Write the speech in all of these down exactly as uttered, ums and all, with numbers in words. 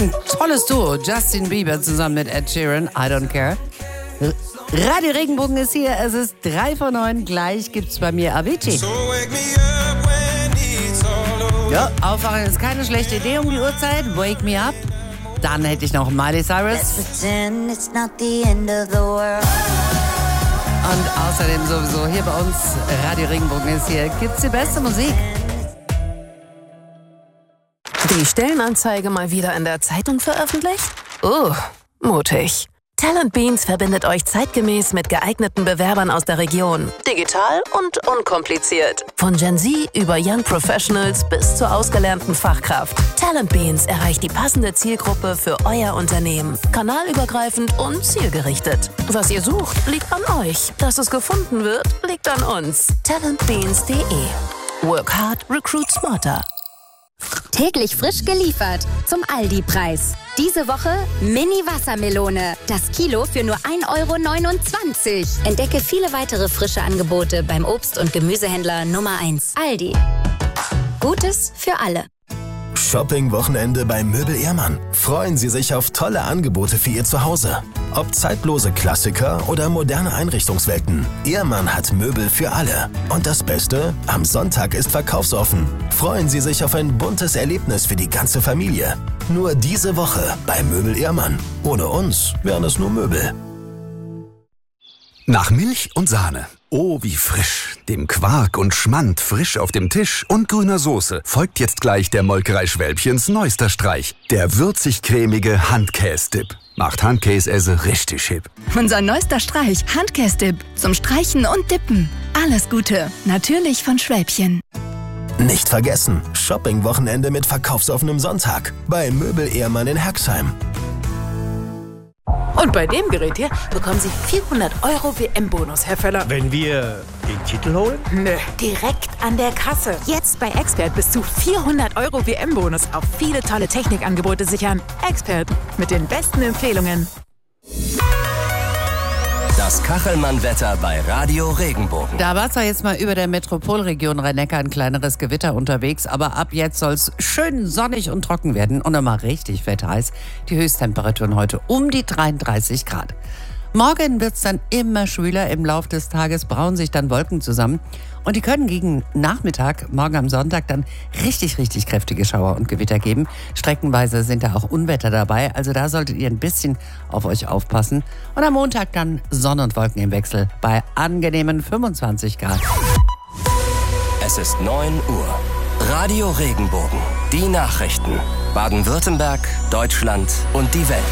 Ein tolles Duo, Justin Bieber zusammen mit Ed Sheeran, I Don't Care. Radio Regenbogen ist hier, es ist drei vor neun, gleich gibt's bei mir Avicii. Ja, aufwachen ist keine schlechte Idee um die Uhrzeit, Wake Me Up. Dann hätte ich noch Miley Cyrus. Und außerdem sowieso hier bei uns, Radio Regenbogen ist hier, gibt's die beste Musik. Die Stellenanzeige mal wieder in der Zeitung veröffentlicht? Uh, mutig. Talent Beans verbindet euch zeitgemäß mit geeigneten Bewerbern aus der Region. Digital und unkompliziert. Von Gen Z über Young Professionals bis zur ausgelernten Fachkraft. Talent Beans erreicht die passende Zielgruppe für euer Unternehmen. Kanalübergreifend und zielgerichtet. Was ihr sucht, liegt an euch. Dass es gefunden wird, liegt an uns. talentbeans punkt de. Work hard, recruit smarter. Täglich frisch geliefert zum Aldi-Preis. Diese Woche Mini-Wassermelone. Das Kilo für nur ein Euro neunundzwanzig. Entdecke viele weitere frische Angebote beim Obst- und Gemüsehändler Nummer eins. Aldi. Gutes für alle. Shopping-Wochenende bei Möbel Ehrmann. Freuen Sie sich auf tolle Angebote für Ihr Zuhause. Ob zeitlose Klassiker oder moderne Einrichtungswelten. Ehrmann hat Möbel für alle. Und das Beste? Am Sonntag ist verkaufsoffen. Freuen Sie sich auf ein buntes Erlebnis für die ganze Familie. Nur diese Woche bei Möbel Ehrmann. Ohne uns wären es nur Möbel. Nach Milch und Sahne. Oh, wie frisch. Dem Quark und Schmand frisch auf dem Tisch und grüner Soße folgt jetzt gleich der Molkerei Schwälbchens neuester Streich. Der würzig-cremige Handkäse-Dip. Macht Handkäse richtig hip. Unser neuester Streich, Handkäse-Dip. Zum Streichen und Dippen. Alles Gute. Natürlich von Schwälbchen. Nicht vergessen, Shopping-Wochenende mit verkaufsoffenem Sonntag. Bei Möbel Ehrmann in Herxheim. Und bei dem Gerät hier bekommen Sie vierhundert Euro W M-Bonus, Herr Völler. Wenn wir den Titel holen? Nö, direkt an der Kasse. Jetzt bei Expert bis zu vierhundert Euro W M-Bonus auf viele tolle Technikangebote sichern. Expert mit den besten Empfehlungen. Das Kachelmann-Wetter bei Radio Regenbogen. Da war zwar jetzt mal über der Metropolregion Rhein-Neckar ein kleineres Gewitter unterwegs, aber ab jetzt soll es schön sonnig und trocken werden und nochmal richtig fett heiß. Die Höchsttemperaturen heute um die dreiunddreißig Grad. Morgen wird es dann immer schwüler, im Laufe des Tages brauen sich dann Wolken zusammen und die können gegen Nachmittag, morgen am Sonntag, dann richtig, richtig kräftige Schauer und Gewitter geben. Streckenweise sind da auch Unwetter dabei, also da solltet ihr ein bisschen auf euch aufpassen. Und am Montag dann Sonne und Wolken im Wechsel bei angenehmen fünfundzwanzig Grad. Es ist neun Uhr. Radio Regenbogen. Die Nachrichten. Baden-Württemberg, Deutschland und die Welt.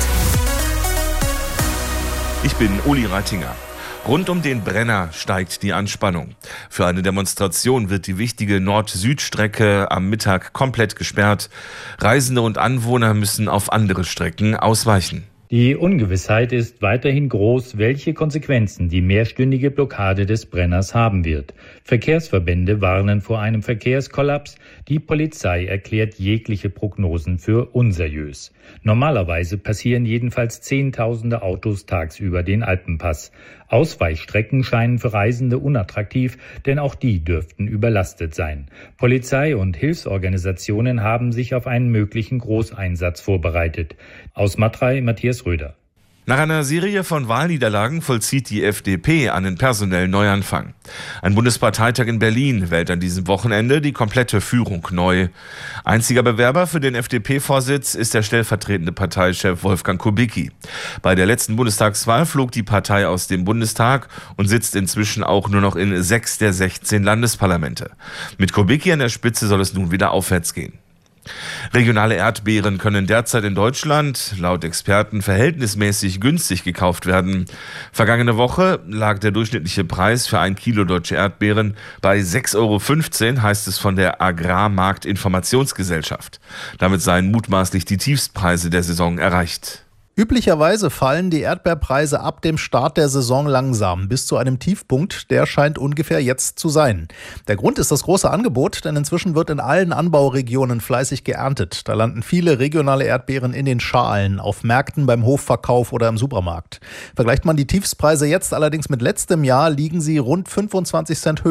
Ich bin Uli Reitinger. Rund um den Brenner steigt die Anspannung. Für eine Demonstration wird die wichtige Nord-Süd-Strecke am Mittag komplett gesperrt. Reisende und Anwohner müssen auf andere Strecken ausweichen. Die Ungewissheit ist weiterhin groß, welche Konsequenzen die mehrstündige Blockade des Brenners haben wird. Verkehrsverbände warnen vor einem Verkehrskollaps. Die Polizei erklärt jegliche Prognosen für unseriös. Normalerweise passieren jedenfalls Zehntausende Autos tagsüber den Alpenpass. Ausweichstrecken scheinen für Reisende unattraktiv, denn auch die dürften überlastet sein. Polizei und Hilfsorganisationen haben sich auf einen möglichen Großeinsatz vorbereitet. Aus Matrei, Matthias Röder. Nach einer Serie von Wahlniederlagen vollzieht die F D P einen personellen Neuanfang. Ein Bundesparteitag in Berlin wählt an diesem Wochenende die komplette Führung neu. Einziger Bewerber für den F D P-Vorsitz ist der stellvertretende Parteichef Wolfgang Kubicki. Bei der letzten Bundestagswahl flog die Partei aus dem Bundestag und sitzt inzwischen auch nur noch in sechs der sechzehn Landesparlamente. Mit Kubicki an der Spitze soll es nun wieder aufwärts gehen. Regionale Erdbeeren können derzeit in Deutschland laut Experten verhältnismäßig günstig gekauft werden. Vergangene Woche lag der durchschnittliche Preis für ein Kilo deutsche Erdbeeren bei sechs Euro fünfzehn, heißt es von der Agrarmarktinformationsgesellschaft. Damit seien mutmaßlich die Tiefstpreise der Saison erreicht. Üblicherweise fallen die Erdbeerpreise ab dem Start der Saison langsam bis zu einem Tiefpunkt, der scheint ungefähr jetzt zu sein. Der Grund ist das große Angebot, denn inzwischen wird in allen Anbauregionen fleißig geerntet. Da landen viele regionale Erdbeeren in den Schalen, auf Märkten, beim Hofverkauf oder im Supermarkt. Vergleicht man die Tiefstpreise jetzt allerdings mit letztem Jahr, liegen sie rund fünfundzwanzig Cent höher.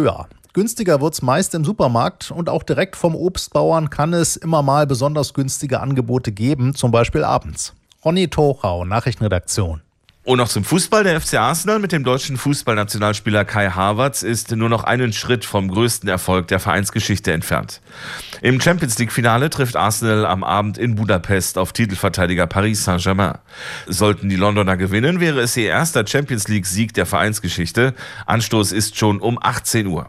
Günstiger wird's meist im Supermarkt und auch direkt vom Obstbauern kann es immer mal besonders günstige Angebote geben, zum Beispiel abends. Ronny Tochau, Nachrichtenredaktion. Und noch zum Fußball. Der F C Arsenal mit dem deutschen Fußballnationalspieler Kai Havertz ist nur noch einen Schritt vom größten Erfolg der Vereinsgeschichte entfernt. Im Champions-League-Finale trifft Arsenal am Abend in Budapest auf Titelverteidiger Paris Saint-Germain. Sollten die Londoner gewinnen, wäre es ihr erster Champions-League-Sieg der Vereinsgeschichte. Anstoß ist schon um achtzehn Uhr.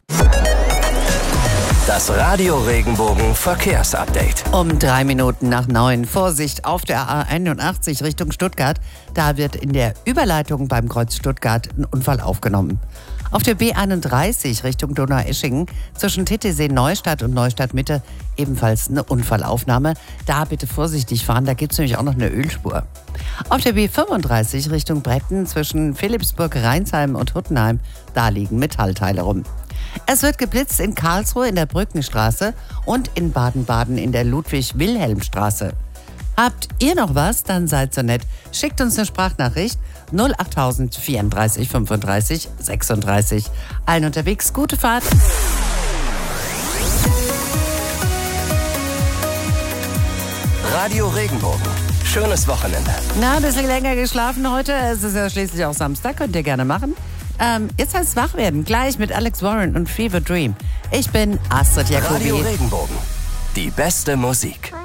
Das Radio Regenbogen Verkehrsupdate. Um drei Minuten nach neun. Vorsicht auf der A einundachtzig Richtung Stuttgart. Da wird in der Überleitung beim Kreuz Stuttgart ein Unfall aufgenommen. Auf der B einunddreißig Richtung Donaueschingen zwischen Titisee-Neustadt und Neustadt-Mitte ebenfalls eine Unfallaufnahme. Da bitte vorsichtig fahren, da gibt es nämlich auch noch eine Ölspur. Auf der B fünfunddreißig Richtung Bretten zwischen Philipsburg-Rheinsheim und Huttenheim, da liegen Metallteile rum. Es wird geblitzt in Karlsruhe in der Brückenstraße und in Baden-Baden in der Ludwig-Wilhelm-Straße. Habt ihr noch was? Dann seid so nett. Schickt uns eine Sprachnachricht null achttausend vierunddreißig fünfunddreißig sechsunddreißig. Allen unterwegs gute Fahrt. Radio Regenbogen. Schönes Wochenende. Na, ein bisschen länger geschlafen heute. Es ist ja schließlich auch Samstag. Könnt ihr gerne machen. Ähm, jetzt heißt es wach werden. Gleich mit Alex Warren und Fever Dream. Ich bin Astrid Jacobi. Radio Regenbogen. Die beste Musik.